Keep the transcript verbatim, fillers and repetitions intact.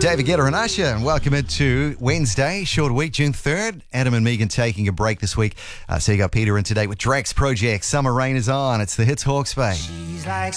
David Guetta and Usher, and welcome into Wednesday, short week, June third. Adam and Megan taking a break this week. Uh, so you got Peter in today with Drax Project. Summer Rain is on. It's the Hits Hawke's Bay. She's like